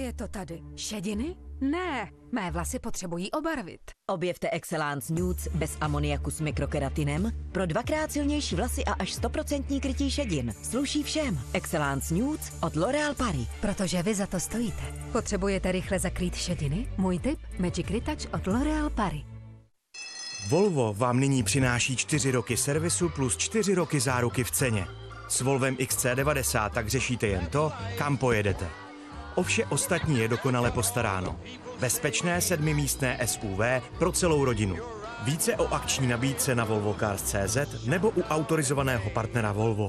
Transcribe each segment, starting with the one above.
je to tady? Šediny? Ne, mé vlasy potřebují obarvit. Objevte Excellence Nudes bez amoniaku s mikrokeratinem pro 2x silnější vlasy a až 100% krytí šedin. Sluší všem. Excellence Nudes od L'Oréal Paris. Protože vy za to stojíte. Potřebujete rychle zakrýt šediny? Můj tip? Magic Retouch od L'Oréal Paris. Volvo vám nyní přináší 4 roky servisu plus 4 roky záruky v ceně. S Volvem XC90 tak řešíte jen to, kam pojedete. O vše ostatní je dokonale postaráno. Bezpečné 7místné SUV pro celou rodinu. Více o akční nabídce na volvocars.cz nebo u autorizovaného partnera Volvo.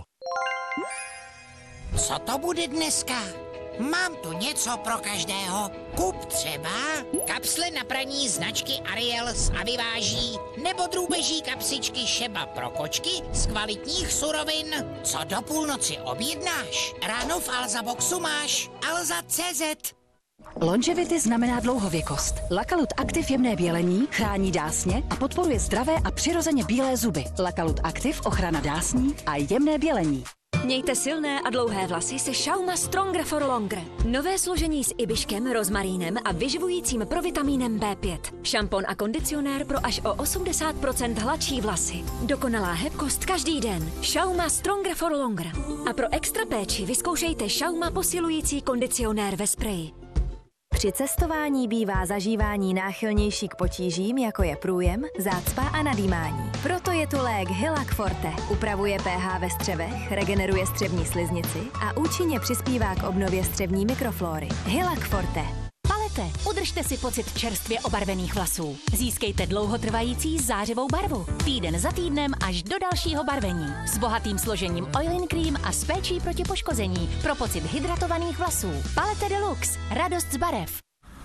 Co to bude dneska? Mám tu něco pro každého. Kup třeba kapsle na praní značky Ariel z Aviváží nebo drůbeží kapsičky Šeba pro kočky z kvalitních surovin. Co do půlnoci objednáš? Ráno v Alza Boxu máš Alza.cz. Longevity znamená dlouhověkost. Lakalut Active jemné bělení chrání dásně a podporuje zdravé a přirozeně bílé zuby. Lakalut Active ochrana dásní a jemné bělení. Mějte silné a dlouhé vlasy se Schauma Stronger for Longer. Nové složení s ibiškem, rozmarínem a vyživujícím provitamínem B5. Šampon a kondicionér pro až o 80% hladší vlasy. Dokonalá hebkost každý den. Schauma Stronger for Longer. A pro extra péči vyzkoušejte Schauma posilující kondicionér ve spreji. Při cestování bývá zažívání náchylnější k potížím, jako je průjem, zácpa a nadýmání. Proto je tu lék Hylac Forte. Upravuje pH ve střevech, regeneruje střevní sliznici a účinně přispívá k obnově střevní mikroflóry. Hylac Forte. Palete, udržte si pocit čerstvě obarvených vlasů. Získejte dlouhotrvající zářivou barvu. Týden za týdnem až do dalšího barvení. S bohatým složením Oil-in Cream a s péčí proti poškození pro pocit hydratovaných vlasů. Palete Deluxe. Radost z barev.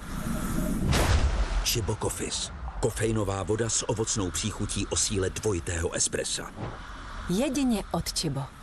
Chibo Coffees. Kofeinová voda s ovocnou příchutí o síle dvojitého espressa. Jedině od Chibo.